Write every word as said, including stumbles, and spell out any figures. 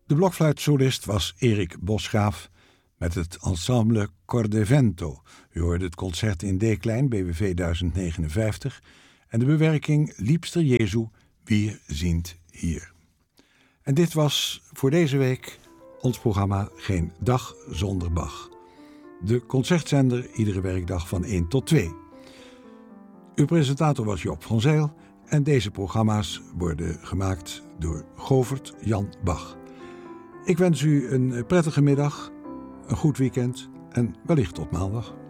De blokfluitsolist was Erik Bosgraaf met het ensemble Cordevento. U hoorde het concert in D-klein, B W V duizend negenenvijftig... en de bewerking Liebster Jesu, Wir sind hier. En dit was voor deze week ons programma Geen Dag Zonder Bach. De concertzender iedere werkdag van één tot twee. Uw presentator was Job van Zijl en deze programma's worden gemaakt door Govert Jan Bach. Ik wens u een prettige middag, een goed weekend en wellicht tot maandag.